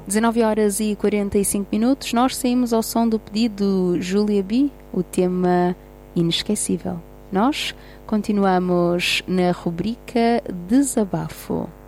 19 horas e 45 minutos, nós saímos ao som do pedido Julia B, o tema Inesquecível. Nós continuamos na rubrica Desabafo.